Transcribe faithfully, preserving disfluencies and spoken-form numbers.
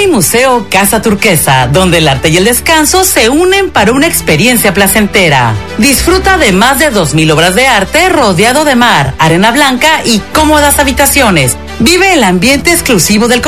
Museo Casa Turquesa, donde el arte y el descanso se unen para una experiencia placentera. Disfruta de más de dos mil obras de arte rodeado de mar, arena blanca y cómodas habitaciones. Vive el ambiente exclusivo del